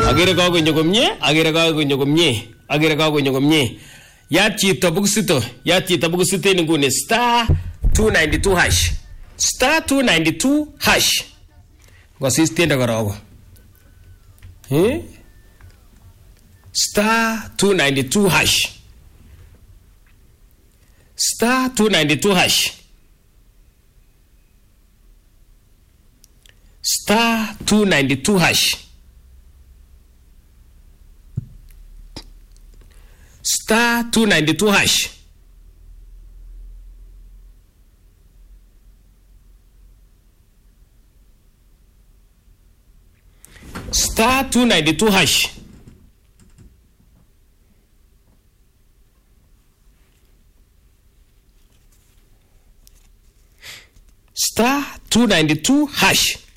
Agere kagonyo komye, agere kagonyo komye, agere kagonyo komye. Yat chito bukisito, yat chito bukisito nguni star 292 hash. Star 292 hash. Ngosis tiende korogo. Star 292 hash. Star 292 hash. Star 292 hash. Star 292 hash. Star 292 hash. Star 292 hash.